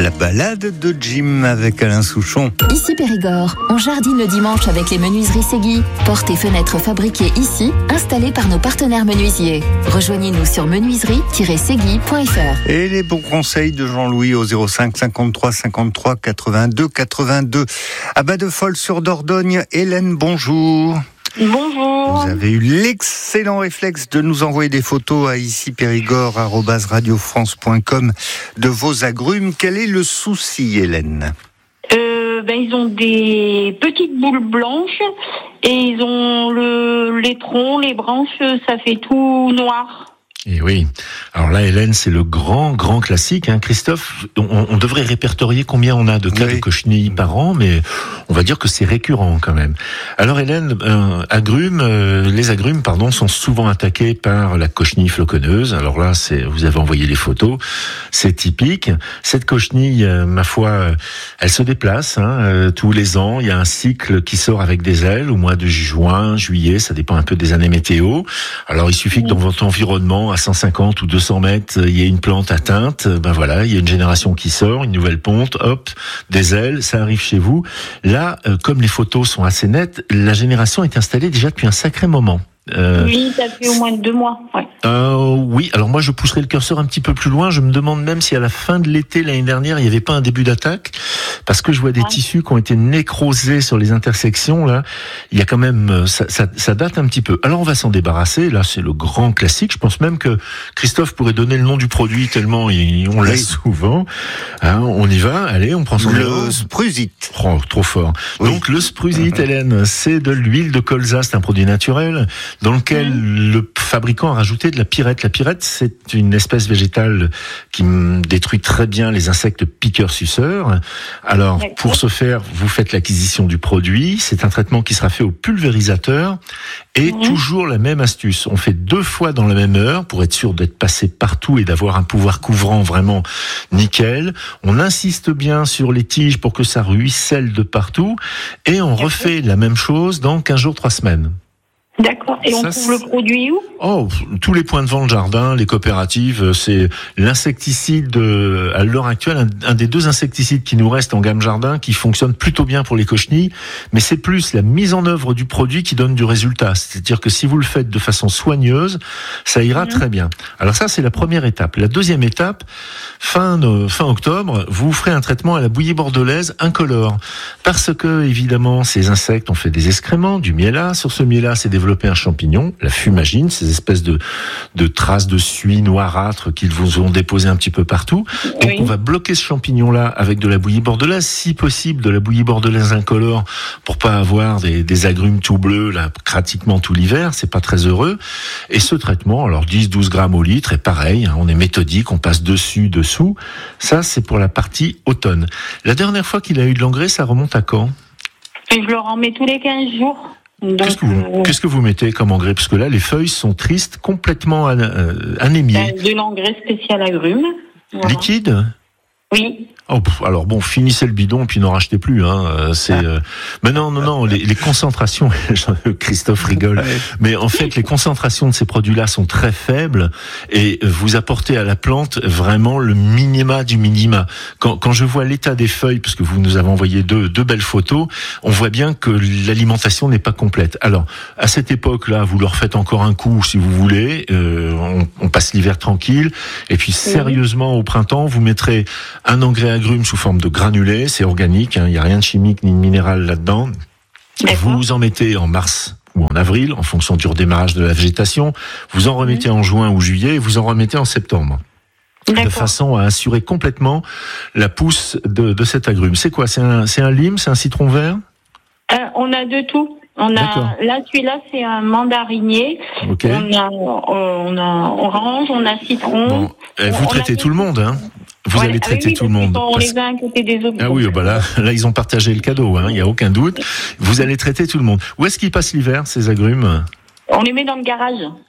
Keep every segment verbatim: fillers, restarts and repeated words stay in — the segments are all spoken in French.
La balade de Jim avec Alain Souchon. Ici Périgord, on jardine le dimanche avec les menuiseries Segui. Portes et fenêtres fabriquées ici, installées par nos partenaires menuisiers. Rejoignez-nous sur menuiserie tiret segui point f r. Et les bons conseils de Jean-Louis au zéro cinq cinquante-trois cinquante-trois quatre-vingt-deux quatre-vingt-deux. À Bas-de-Folle-sur-Dordogne, Hélène, bonjour. Bonjour. Vous avez eu l'excellent réflexe de nous envoyer des photos à ici périgord arobase radio france point com de vos agrumes. Quel est le souci, Hélène ? euh, ben, Ils ont des petites boules blanches et ils ont le, les troncs, les branches, ça fait tout noir. Et oui. Alors là, Hélène, c'est le grand, grand classique. Hein. Christophe, on, on devrait répertorier combien on a de cas oui. de cochenille par an, mais on va dire que c'est récurrent quand même. Alors Hélène, euh, agrumes, euh, les agrumes, pardon, sont souvent attaqués par la cochenille floconneuse. Alors là, c'est, vous avez envoyé les photos, c'est typique. Cette cochenille, euh, ma foi, euh, elle se déplace hein, euh, tous les ans. Il y a un cycle qui sort avec des ailes au mois de juin, juillet, ça dépend un peu des années météo. Alors il suffit que dans votre environnement, à cent cinquante ou deux cents mètres, il y a une plante atteinte, ben voilà, il y a une génération qui sort, une nouvelle ponte, hop, des ailes, ça arrive chez vous. Là, euh, comme les photos sont assez nettes, la génération est installée déjà depuis un sacré moment. Euh, oui, ça fait au moins deux mois. Ouais. Euh, oui, alors moi je pousserai le curseur un petit peu plus loin. Je me demande même si à la fin de l'été l'année dernière il n'y avait pas un début d'attaque, parce que je vois des ouais. tissus qui ont été nécrosés sur les intersections. Là, il y a quand même ça, ça, ça date un petit peu. Alors on va s'en débarrasser. Là, c'est le grand classique. Je pense même que Christophe pourrait donner le nom du produit tellement il, on l'a oui. souvent. Hein, on y va. Allez, on prend son le sprusite. Oh, trop fort. Oui. Donc le sprusite, Hélène, c'est de l'huile de colza. C'est un produit naturel dans lequel mmh. le fabricant a rajouté de la pyrète. La pyrète, c'est une espèce végétale qui détruit très bien les insectes piqueurs-suceurs. Alors, D'accord. pour ce faire, vous faites l'acquisition du produit. C'est un traitement qui sera fait au pulvérisateur. Et mmh. toujours la même astuce. On fait deux fois dans la même heure pour être sûr d'être passé partout et d'avoir un pouvoir couvrant vraiment nickel. On insiste bien sur les tiges pour que ça ruisselle de partout. Et on D'accord. refait la même chose dans quinze jours, trois semaines. D'accord. Et on ça, trouve le produit où ? Oh, tous les points de vente jardin, les coopératives, c'est l'insecticide, à l'heure actuelle, un, un des deux insecticides qui nous restent en gamme jardin, qui fonctionne plutôt bien pour les cochenilles, mais c'est plus la mise en œuvre du produit qui donne du résultat. C'est-à-dire que si vous le faites de façon soigneuse, ça ira mmh. très bien. Alors ça, c'est la première étape. La deuxième étape, fin, euh, fin octobre, vous ferez un traitement à la bouillie bordelaise incolore. Parce que, évidemment, ces insectes ont fait des excréments, du miella. Sur ce miella, c'est des développer un champignon, la fumagine, ces espèces de, de traces de suie noirâtres qu'ils vous ont déposées un petit peu partout. Donc oui. on va bloquer ce champignon-là avec de la bouillie bordelaise, si possible de la bouillie bordelaise incolore, pour pas avoir des, des agrumes tout bleus là pratiquement tout l'hiver, c'est pas très heureux. Et ce traitement, alors dix à douze grammes au litre, est pareil, hein, on est méthodique, on passe dessus, dessous. Ça, c'est pour la partie automne. La dernière fois qu'il a eu de l'engrais, ça remonte à quand ? Et je leur en mets tous les quinze jours. Donc, qu'est-ce, que vous, euh... qu'est-ce que vous mettez comme engrais ? Parce que là, les feuilles sont tristes, complètement an- euh, anémiées. Ben, de l'engrais spécial agrumes. Voilà. Liquide ? Oui. Oh, alors bon, finissez le bidon puis n'en rachetez plus. Hein. C'est, euh... mais non, non, non. Les, les concentrations, Christophe rigole. Mais en fait, les concentrations de ces produits-là sont très faibles et vous apportez à la plante vraiment le minima du minima. Quand, quand je vois l'état des feuilles, parce que vous nous avez envoyé deux, deux belles photos, on voit bien que l'alimentation n'est pas complète. Alors, à cette époque-là, vous leur faites encore un coup si vous voulez. Euh, on, on passe l'hiver tranquille et puis sérieusement au printemps, vous mettrez un engrais agrumes sous forme de granulés, c'est organique, il hein, n'y a rien de chimique ni de minéral là-dedans. D'accord. Vous en mettez en mars ou en avril, en fonction du redémarrage de la végétation. Vous en remettez mmh. en juin ou juillet et vous en remettez en septembre. D'accord. De façon à assurer complètement la pousse de, de cet agrume. C'est quoi ? C'est un, c'est un lime ? C'est un citron vert ? euh, On a de tout. On a, là, celui-là, c'est un mandarinier. Okay. On a, on a orange, on a citron. Bon, vous on traitez a... tout le monde, hein ? Vous ouais, allez traiter ah oui, tout le monde. On les a à côté des autres. Ah oui, bah là, là, ils ont partagé le cadeau, hein, il n'y a aucun doute. Vous allez traiter tout le monde. Où est-ce qu'ils passent l'hiver, ces agrumes ? On les met dans le garage.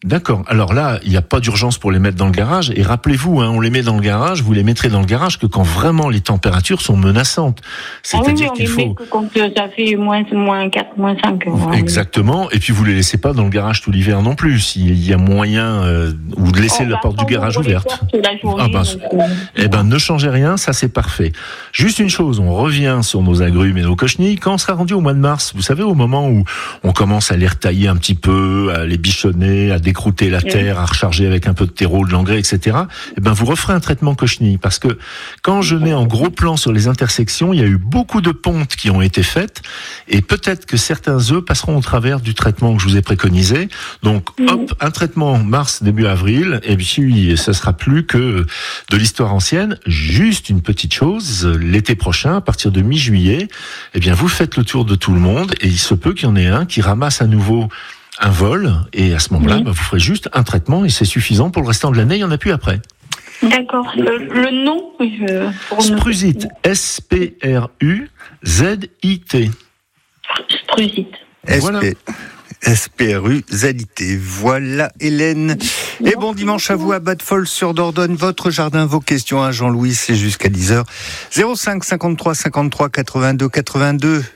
D'accord. Alors là, il n'y a pas d'urgence pour les mettre dans le garage. Et rappelez-vous, hein, on les met dans le garage, vous les mettrez dans le garage que quand vraiment les températures sont menaçantes. C'est-à-dire ah oui, qu'il faut... met que quand ça fait moins, moins quatre, moins cinq. Exactement. Et puis vous les laissez pas dans le garage tout l'hiver non plus. S'il y a moyen, euh, ou de laisser oh, la bah, porte du garage ouverte. Journée, ah bah, donc... Eh ben, ne changez rien, ça c'est parfait. Juste une chose, on revient sur nos agrumes et nos cochenilles. Quand on sera rendu au mois de mars, vous savez, au moment où on commence à les retailler un petit peu, à les bichonner, à décrouter la terre, à recharger avec un peu de terreau, de l'engrais, et cetera. Eh ben, vous referez un traitement cochenille, parce que quand je mets en gros plan sur les intersections, il y a eu beaucoup de pontes qui ont été faites, et peut-être que certains œufs passeront au travers du traitement que je vous ai préconisé. Donc, hop, un traitement mars, début avril, et puis ce sera plus que de l'histoire ancienne. Juste une petite chose, l'été prochain, à partir de mi-juillet, eh bien, vous faites le tour de tout le monde, et il se peut qu'il y en ait un qui ramasse à nouveau un vol, et à ce moment-là, oui. bah, vous ferez juste un traitement et c'est suffisant pour le restant de l'année, il n'y en a plus après. D'accord. Le, le nom je, Spruzit, S P R U Z I T. Spruzit. Voilà. S P R U Z I T. Voilà, Hélène. Et bon dimanche à vous à Bad-Foll sur Dordogne. Votre jardin, vos questions à Jean-Louis, c'est jusqu'à dix heures. zéro cinq cinquante-trois cinquante-trois quatre-vingt-deux quatre-vingt-deux.